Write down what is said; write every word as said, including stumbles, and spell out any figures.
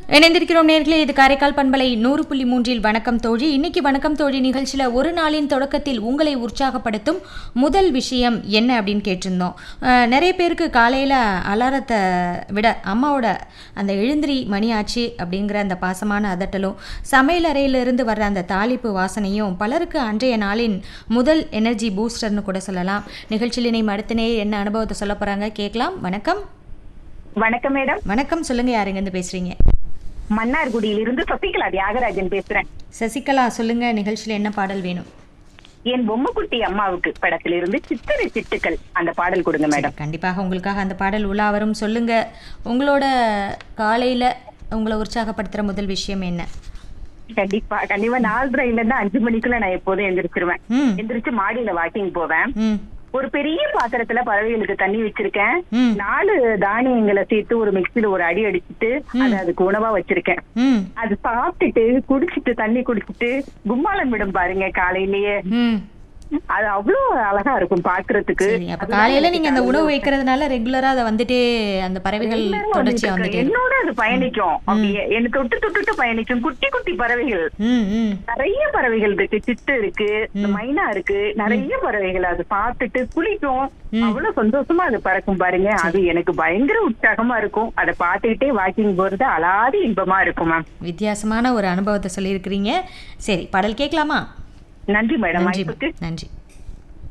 இணைந்திருக்கிறோம் நேர்களே. இது காரைக்கால் பண்பலை நூறு புள்ளி மூன்றில் வணக்கம் தோழி. இன்னைக்கு வணக்கம் தோழி நிகழ்ச்சியில் ஒரு நாளின் தொடக்கத்தில் உங்களை உற்சாகப்படுத்தும் முதல் விஷயம் என்ன அப்படின்னு கேட்டிருந்தோம். நிறைய பேருக்கு காலையில் அலாரத்தை விட அம்மாவோட அந்த எழுந்திரி மணி ஆச்சு அப்படிங்கிற அந்த பாசமான அதட்டலும் சமையல் அறையிலிருந்து வர்ற அந்த தாளிப்பு வாசனையும் பலருக்கு அன்றைய நாளின் முதல் எனர்ஜி பூஸ்டர்னு கூட சொல்லலாம். நிகழ்ச்சியில் இணையும் அடுத்தனே என்ன அனுபவத்தை சொல்ல போகிறாங்க கேட்கலாம். வணக்கம். வணக்கம் மேடம். வணக்கம், சொல்லுங்க, யாருங்கன்னு பேசுறீங்க? மன்னார்குடியில இருந்து சசிகலா தியாகராஜன் பேசுறேன். சசிகலா, சொல்லுங்க, நிகழ்ச்சியில என்ன பாடல் வேணும்? என் பொம்மைக்குட்டி அம்மாவுக்கு படத்திலிருந்து சித்திரை சிட்டுக்கள் அந்த பாடல் கொடுங்க மேடம். கண்டிப்பாக உங்களுக்காக அந்த பாடல் உலா வரும். சொல்லுங்க, உங்களோட காலையில உங்களை உற்சாகப்படுத்துற முதல் விஷயம் என்ன? கண்டிப்பா கண்டிப்பா நாலரைல இருந்து அஞ்சு மணிக்குள்ள நான் எப்போதும் எந்திரிச்சிருவேன். எந்திரிச்சு மாடியில வாக்கிங் போவேன். ஒரு பெரிய பாத்திரத்துல பறவைகளுக்கு தண்ணி வச்சிருக்கேன். நாலு தானியங்களை சேர்த்து ஒரு மிக்சில ஒரு அடி அடிச்சுட்டு அதை அதுக்கு உணவா வச்சிருக்கேன். அது சாப்பிட்டுட்டு குடிச்சிட்டு தண்ணி குடிச்சிட்டு கும்மாளம் விடும் பாருங்க காலையிலேயே. அது அவ்வளவு அழகா இருக்கும் பாக்குறதுக்கு. காலையில நீங்க அந்த உணவு வைக்கிறதுனால ரெகுலரா அதை வந்துட்டே அந்த பறவைகள் தொடர்ச்சியா வந்துட்டு என்னோட அது பயணிக்கும். அப்படியே என்ன தொட்டு தொட்டுட்டு பயணிக்கும். குட்டி குட்டி பறவைகள் நிறைய பறவைகள் இருக்கு. சிட்டு இருக்கு, மைனா இருக்கு, நிறைய பறவைகள். அது பார்த்துட்டு குளிக்கும். அவ்வளவு சந்தோஷமா அது பறக்கும் பாருங்க. அது எனக்கு பயங்கர உற்சாகமா இருக்கும். அதை பார்த்துக்கிட்டே வாக்கிங் போறது அலாதி இன்பமா இருக்கும் மேம். வித்தியாசமான ஒரு அனுபவத்தை சொல்லியிருக்கிறீங்க. சரி, பாடல் கேட்கலாமா? நன்றி மேடம். நன்றி.